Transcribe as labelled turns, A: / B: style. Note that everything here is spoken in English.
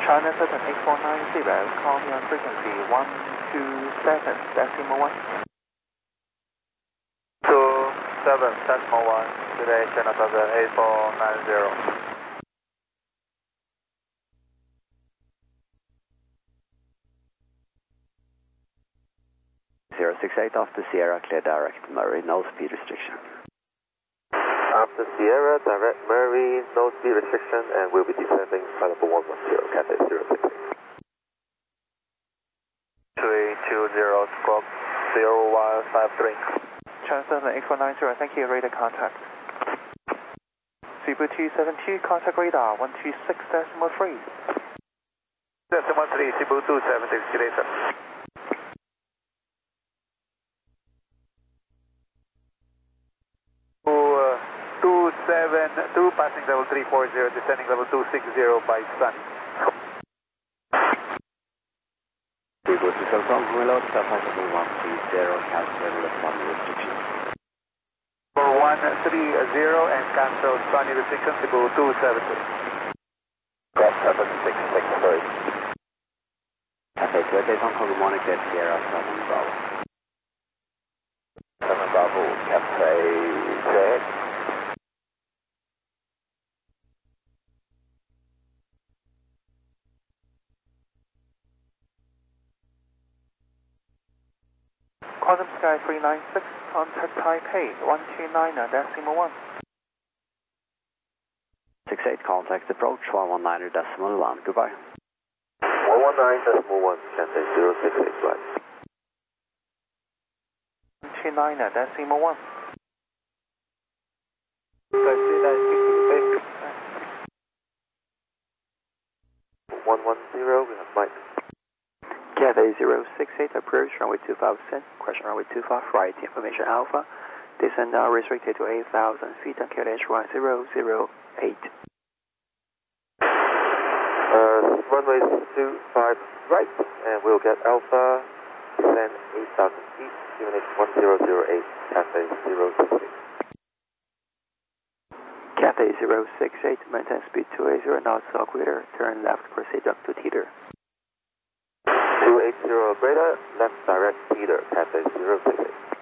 A: China Southern 8490, call me on frequency 127.1.
B: 27.1, today China Southern 8490.
C: 068 after Sierra, clear direct Murray, no speed restriction.
B: After Sierra, direct Murray, no speed restriction, and we'll be descending flight level 110, Cathay 068. 320, squawk 0153.
A: China Southern 8490, thank you, radar contact. Cebu 272, contact radar 126.3.
B: 3, Cebu 276, good day, sir. 272, passing level 340, descending level 260 by Sunny.
C: Cebu to Southern, reload, flight level 130, cancel lift on restriction.
B: 130 and cancel Sunny restriction, Cebu 270. Got 766,
C: Cathay 28 on call, good morning, clear Sierra, 7 Bravo.
B: 7 Bravo, Cathay check.
A: Quantum Sky 396, contact Taipei 129.1.
C: 68, contact approach 119.1, goodbye.
B: 119.1, Cathay 068, flight.
A: 129.1.
B: 110, we have flight.
D: Cathay 068, approach runway 25 cent, question runway 25 right, information Alpha. Descend now restricted to 8,000 feet on QNH 1008.
B: Runway 25 right, and we'll get Alpha, descend 8,000 feet, QNH 1008, Cathay 068.
D: Cathay 068, maintain speed 280 knots, operator, turn left, proceed up to Teeter.
B: 280 Breda, left direct Teeter, Cathay 068.